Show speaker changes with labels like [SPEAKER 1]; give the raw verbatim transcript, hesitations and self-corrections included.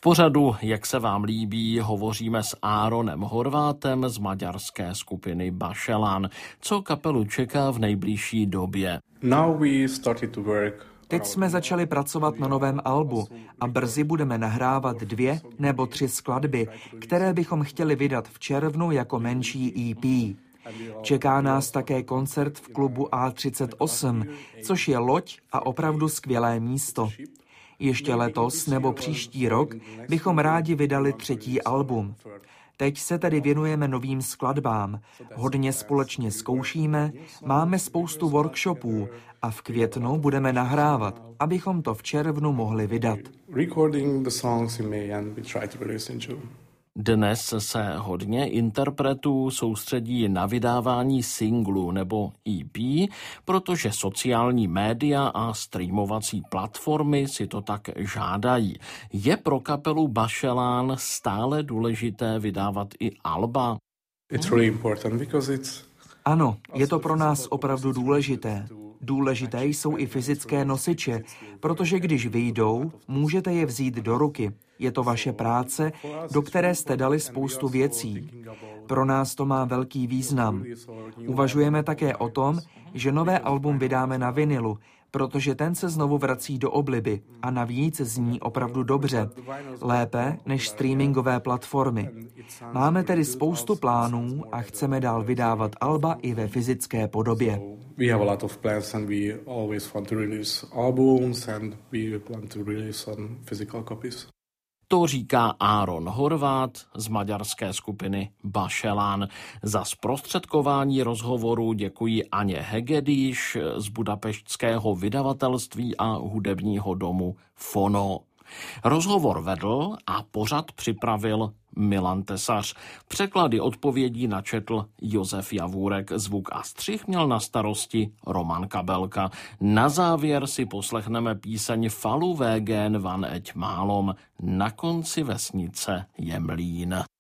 [SPEAKER 1] pořadu, jak se vám líbí, hovoříme s Áronem Horvátem z maďarské skupiny Bašelán. Co kapelu čeká v nejbližší době?
[SPEAKER 2] Now we started to work.
[SPEAKER 3] Teď jsme začali pracovat na novém albu a brzy budeme nahrávat dvě nebo tři skladby, které bychom chtěli vydat v červnu jako menší E P. Čeká nás také koncert v klubu A třicet osm, což je loď a opravdu skvělé místo. Ještě letos nebo příští rok bychom rádi vydali třetí album. Teď se tedy věnujeme novým skladbám, hodně společně zkoušíme, máme spoustu workshopů a v květnu budeme nahrávat, abychom to v červnu mohli vydat.
[SPEAKER 1] Dnes se hodně interpretů soustředí na vydávání singlu nebo E P, protože sociální média a streamovací platformy si to tak žádají. Je pro kapelu Bašelán stále důležité vydávat i alba?
[SPEAKER 2] It's really important because it's...
[SPEAKER 3] Ano, je to pro nás opravdu důležité. Důležité jsou i fyzické nosiče, protože když vyjdou, můžete je vzít do ruky. Je to vaše práce, do které jste dali spoustu věcí. Pro nás to má velký význam. Uvažujeme také o tom, že nové album vydáme na vinilu, protože ten se znovu vrací do obliby a navíc zní opravdu dobře, lépe než streamingové platformy. Máme tedy spoustu plánů a chceme dál vydávat alba i ve fyzické podobě.
[SPEAKER 2] We have a lot of plans and we always want to release albums and we want to release some physical copies.
[SPEAKER 1] To říká Áron Horvát z maďarské skupiny Bašelán. Za zprostředkování rozhovoru děkuji Aně Hegedíš z budapeštského vydavatelství a hudebního domu Fono. Rozhovor vedl a pořad připravil Milan Tesař. Překlady odpovědí načetl Josef Javůrek. Zvuk a střih měl na starosti Roman Kabelka. Na závěr si poslechneme píseň Falu Vägen van eť málom. Na konci vesnice je mlýn.